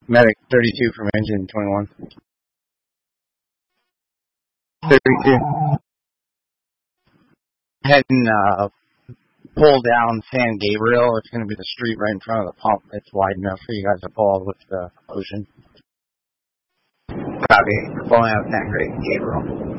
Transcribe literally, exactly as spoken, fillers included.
Medic thirty-two from engine twenty-one. thirty-two. Heading, uh, pull down San Gabriel. It's going to be the street right in front of the pump. It's wide enough for you guys to pull with the ocean. Copy. Pulling out San Gabriel.